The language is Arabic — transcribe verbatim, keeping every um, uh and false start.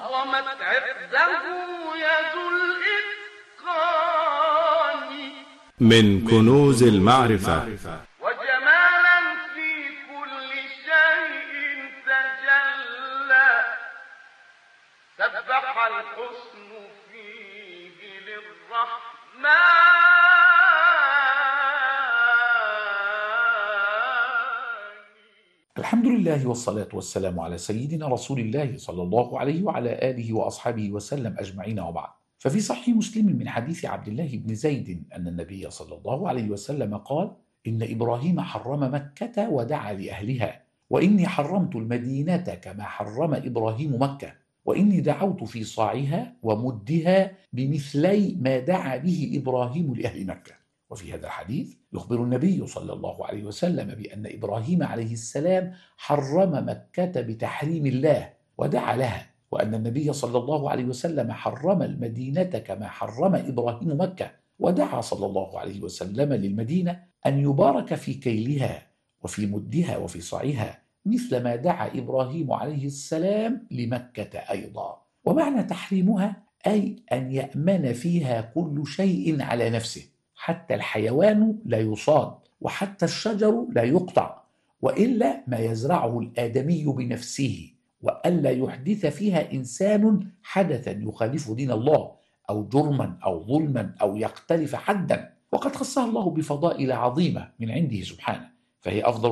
أهرمت عقده يد الإتقان من كنوز المعرفة وجمالا في كل شيء تجلى، سبح الحسن فيه للرحمن. الحمد لله والصلاة والسلام على سيدنا رسول الله صلى الله عليه وعلى آله وأصحابه وسلم أجمعين، وبعد. ففي صحيح مسلم من حديث عبد الله بن زيد أن النبي صلى الله عليه وسلم قال: إن إبراهيم حرم مكة ودعا لأهلها، وإني حرمت المدينة كما حرم إبراهيم مكة، وإني دعوت في صاعها ومدها بمثلي ما دعا به إبراهيم لأهل مكة. وفي هذا الحديث يخبر النبي صلى الله عليه وسلم بأن إبراهيم عليه السلام حرم مكة بتحريم الله ودعا لها، وأن النبي صلى الله عليه وسلم حرم المدينة كما حرم إبراهيم مكة، ودعا صلى الله عليه وسلم للمدينة أن يبارك في كيلها وفي مدها وفي صاعها مثل ما دعا إبراهيم عليه السلام لمكة أيضا. ومعنى تحريمها أي أن يأمن فيها كل شيء على نفسه، حتى الحيوان لا يصاد، وحتى الشجر لا يقطع، وإلا ما يزرعه الآدمي بنفسه، وألا يحدث فيها إنسان حدثا يخالف دين الله أو جرما أو ظلما أو يختلف حدا. وقد خصها الله بفضائل عظيمة من عنده سبحانه، فهي أفضل